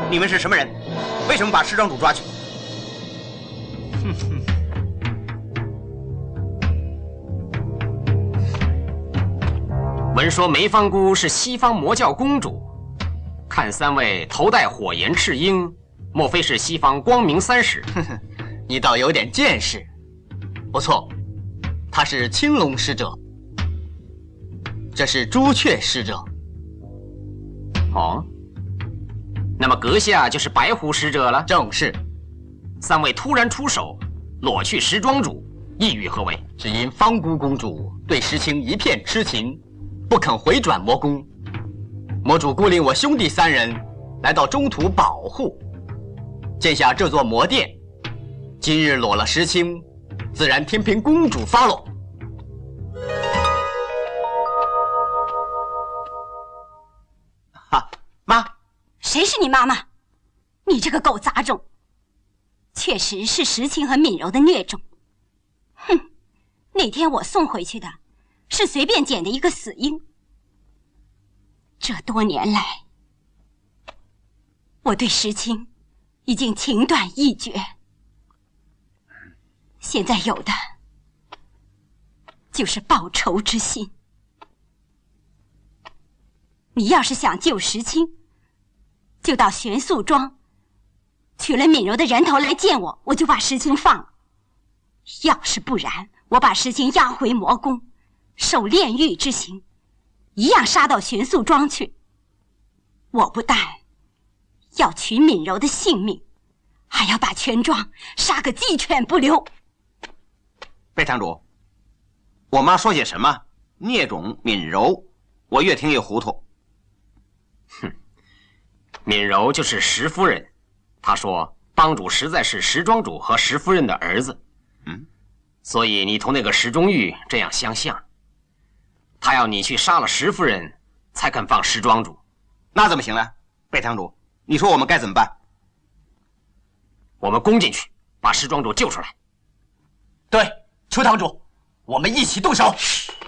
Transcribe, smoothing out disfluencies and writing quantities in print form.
你们是什么人？为什么把石庄主抓去？哼哼。 闻说梅芳姑是西方魔教公主，看三位头戴火焰赤缨，莫非是西方光明三使？ 哼哼，你倒有点见识。不错，他是青龙使者，这是朱雀使者。 哦，那么阁下就是白狐使者了？ 正是。 三位突然出手，裸去石庄主，意欲何为？ 只因芳姑公主对石青一片痴情，不肯回转魔宫。魔主孤令我兄弟三人来到中途保护，见下这座魔殿，今日裸了石青，自然天凭公主发落。 哈，妈， 谁是你妈妈？你这个狗杂种！确实是石青和敏柔的孽种。哼，那天我送回去的是随便捡的一个死婴。这多年来，我对石青已经情断意绝，现在有的就是报仇之心。你要是想救石青，就到玄素庄取了敏柔的人头来见我，我就把石青放了。要是不然，我把石青押回魔宫，受炼狱之刑，一样杀到玄素庄去。我不但要取敏柔的性命，还要把全庄杀个鸡犬不留。 贝堂主，我妈说些什么？孽种、敏柔，我越听越糊涂。 哼，敏柔就是石夫人，她说帮主实在是石庄主和石夫人的儿子，所以你同那个石中玉这样相像。他要你去杀了石夫人，才肯放石庄主。 那怎么行呢？贝堂主，你说我们该怎么办？ 我们攻进去，把石庄主救出来。 对，邱堂主，我们一起动手。